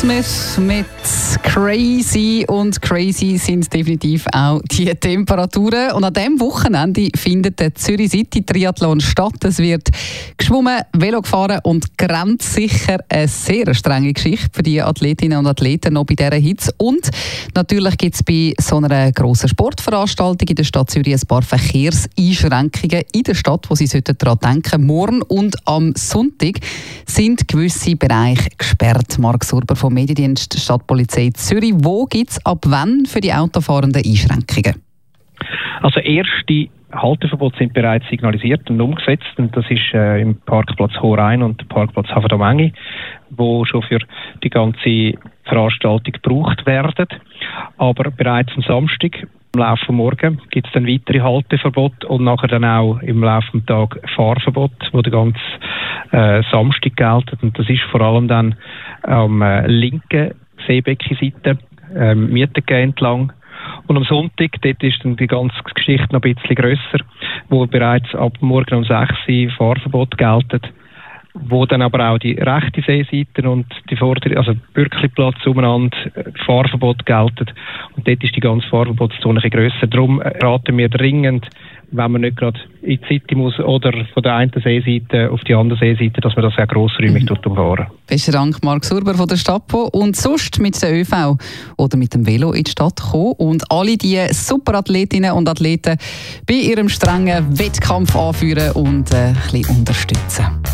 Mit Crazy, und crazy sind definitiv auch die Temperaturen. Und an diesem Wochenende findet der Zürich City Triathlon statt. Es wird geschwommen, Velo gefahren und grenzsicher eine sehr strenge Geschichte für die Athletinnen und Athleten noch bei dieser Hitze. Und natürlich gibt es bei so einer grossen Sportveranstaltung in der Stadt Zürich ein paar Verkehrseinschränkungen in der Stadt, wo Sie daran denken sollten. Morgen und am Sonntag sind gewisse Bereiche gesperrt. Marc Surber vom Mediendienst Stadtpolizei Zürich. Wo gibt es ab wann für die Autofahrenden Einschränkungen? Also erste Halteverbote sind bereits signalisiert und umgesetzt. Und das ist im Parkplatz Hoherein und Parkplatz Hafen am Engi, wo schon für die ganze Veranstaltung gebraucht werden. Aber bereits am Samstag, im Laufe des Morgens, gibt es dann weitere Halteverbote und nachher dann auch im Laufe des Tages Fahrverbot, wo der ganze Samstag gilt. Und das ist vor allem dann am linken Seebeckenseite, Mietengehen entlang. Und am Sonntag, dort ist dann die ganze Geschichte noch ein bisschen grösser, wo bereits ab morgen um 6 Uhr Fahrverbot gelten, wo dann aber auch die rechte Seeseite und die vordere, also Bürkliplatz umeinander, Fahrverbot gelten. Und dort ist die ganze Fahrverbotszone ein bisschen grösser. Darum raten wir dringend, wenn man nicht gerade in die City muss oder von der einen Seeseite auf die andere Seeseite, dass man das auch grossräumig umfahren. Besten Dank, Marc Surber von der Stapo. Und sonst mit der ÖV oder mit dem Velo in die Stadt kommen und alle die Superathletinnen und Athleten bei ihrem strengen Wettkampf anführen und ein bisschen unterstützen.